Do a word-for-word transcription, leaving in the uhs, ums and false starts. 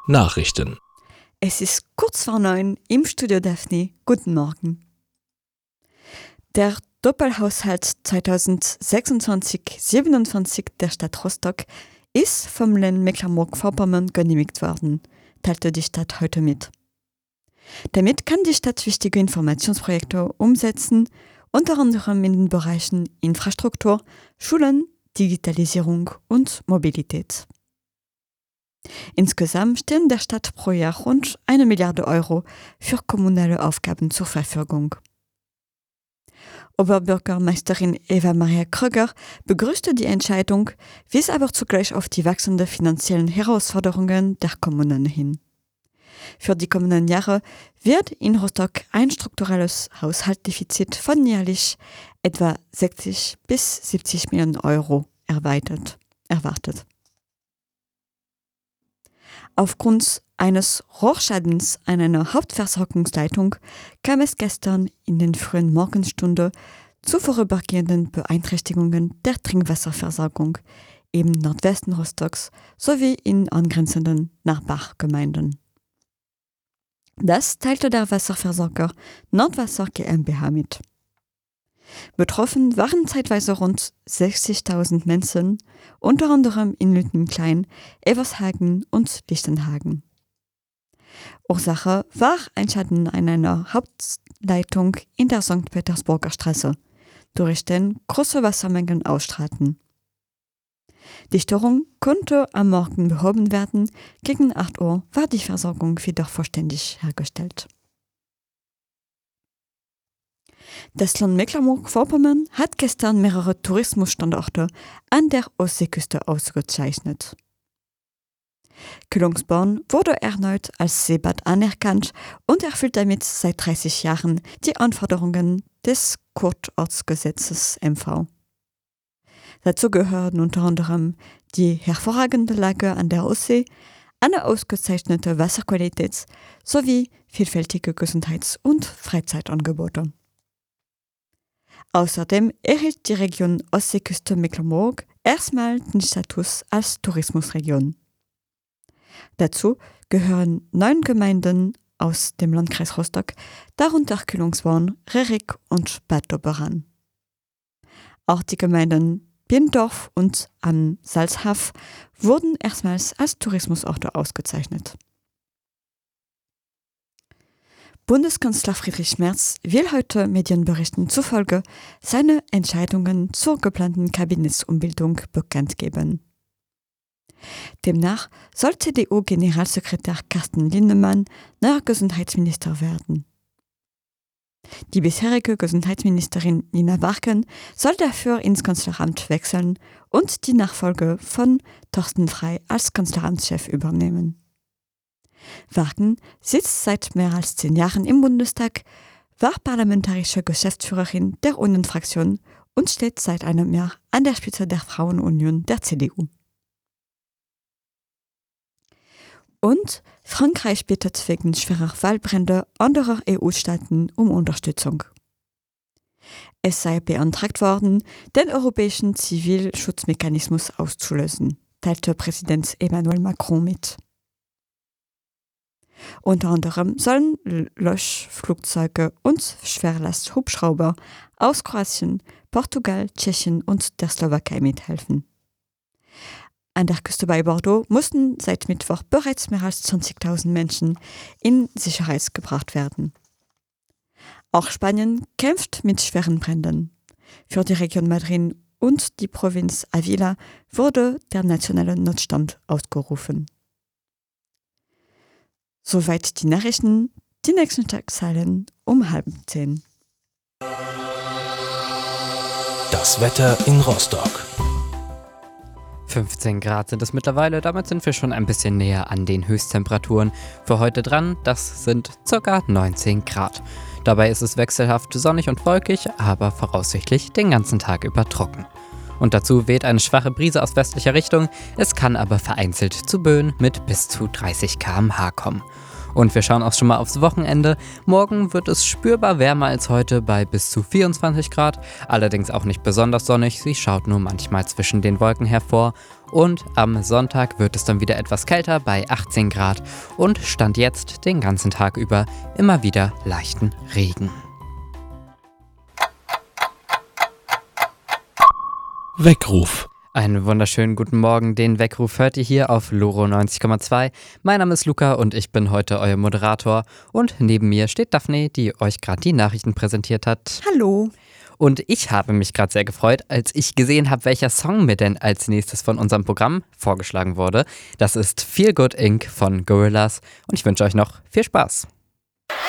Nachrichten. Es ist kurz vor neun im Studio Daphne. Guten Morgen. Der Doppelhaushalt zwanzig sechsundzwanzig siebenundzwanzig der Stadt Rostock ist vom Land Mecklenburg-Vorpommern genehmigt worden, teilte die Stadt heute mit. Damit kann die Stadt wichtige Informationsprojekte umsetzen, unter anderem in den Bereichen Infrastruktur, Schulen, Digitalisierung und Mobilität. Insgesamt stehen der Stadt pro Jahr rund eine Milliarde Euro für kommunale Aufgaben zur Verfügung. Oberbürgermeisterin Eva-Maria Kröger begrüßte die Entscheidung, wies aber zugleich auf die wachsenden finanziellen Herausforderungen der Kommunen hin. Für die kommenden Jahre wird in Rostock ein strukturelles Haushaltsdefizit von jährlich etwa sechzig bis siebzig Millionen Euro erweitert, erwartet. Aufgrund eines Rohrschadens an einer Hauptversorgungsleitung kam es gestern in den frühen Morgenstunden zu vorübergehenden Beeinträchtigungen der Trinkwasserversorgung im Nordwesten Rostocks sowie in angrenzenden Nachbargemeinden. Das teilte der Wasserversorger Nordwasser GmbH mit. Betroffen waren zeitweise rund sechzigtausend Menschen, unter anderem in Lüttenklein, Evershagen und Lichtenhagen. Ursache war ein Schaden an einer Hauptleitung in der Sankt Petersburger Straße, durch den große Wassermengen ausstrahlten. Die Störung konnte am Morgen behoben werden, gegen acht Uhr war die Versorgung wieder vollständig hergestellt. Das Land Mecklenburg-Vorpommern hat gestern mehrere Tourismusstandorte an der Ostseeküste ausgezeichnet. Kühlungsborn wurde erneut als Seebad anerkannt und erfüllt damit seit dreißig Jahren die Anforderungen des Kurortsgesetzes M V. Dazu gehören unter anderem die hervorragende Lage an der Ostsee, eine ausgezeichnete Wasserqualität sowie vielfältige Gesundheits- und Freizeitangebote. Außerdem erhielt die Region Ostseeküste Mecklenburg erstmal den Status als Tourismusregion. Dazu gehören neun Gemeinden aus dem Landkreis Rostock, darunter Kühlungsborn, Rerik und Bad Doberan. Auch die Gemeinden Birndorf und am Salzhaf wurden erstmals als Tourismusorte ausgezeichnet. Bundeskanzler Friedrich Merz will heute Medienberichten zufolge seine Entscheidungen zur geplanten Kabinettsumbildung bekannt geben. Demnach soll C D U-Generalsekretär Carsten Linnemann neuer Gesundheitsminister werden. Die bisherige Gesundheitsministerin Nina Warken soll dafür ins Kanzleramt wechseln und die Nachfolge von Thorsten Frey als Kanzleramtschef übernehmen. Warken sitzt seit mehr als zehn Jahren im Bundestag, war parlamentarische Geschäftsführerin der Union-Fraktion und steht seit einem Jahr an der Spitze der Frauenunion der C D U. Und Frankreich bittet wegen schwerer Waldbrände anderer E U-Staaten um Unterstützung. Es sei beantragt worden, den europäischen Zivilschutzmechanismus auszulösen, teilte Präsident Emmanuel Macron mit. Unter anderem sollen Löschflugzeuge und Schwerlasthubschrauber aus Kroatien, Portugal, Tschechien und der Slowakei mithelfen. An der Küste bei Bordeaux mussten seit Mittwoch bereits mehr als zwanzigtausend Menschen in Sicherheit gebracht werden. Auch Spanien kämpft mit schweren Bränden. Für die Region Madrid und die Provinz Avila wurde der nationale Notstand ausgerufen. Soweit die Nachrichten, die nächsten Tageszahlen um halb zehn. Das Wetter in Rostock. fünfzehn Grad sind es mittlerweile, damit sind wir schon ein bisschen näher an den Höchsttemperaturen für heute dran. Das sind ca. neunzehn Grad. Dabei ist es wechselhaft sonnig und wolkig, aber voraussichtlich den ganzen Tag über trocken. Und dazu weht eine schwache Brise aus westlicher Richtung, es kann aber vereinzelt zu Böen mit bis zu dreißig Kilometer pro Stunde kommen. Und wir schauen auch schon mal aufs Wochenende. Morgen wird es spürbar wärmer als heute bei bis zu vierundzwanzig Grad. Allerdings auch nicht besonders sonnig, sie schaut nur manchmal zwischen den Wolken hervor. Und am Sonntag wird es dann wieder etwas kälter bei achtzehn Grad und stand jetzt den ganzen Tag über immer wieder leichten Regen. Weckruf. Einen wunderschönen guten Morgen, den Weckruf hört ihr hier auf Loro neunzig Komma zwei. Mein Name ist Luca und ich bin heute euer Moderator. Und neben mir steht Daphne, die euch gerade die Nachrichten präsentiert hat. Hallo. Und ich habe mich gerade sehr gefreut, als ich gesehen habe, welcher Song mir denn als nächstes von unserem Programm vorgeschlagen wurde. Das ist Feel Good Incorporated von Gorillaz und ich wünsche euch noch viel Spaß.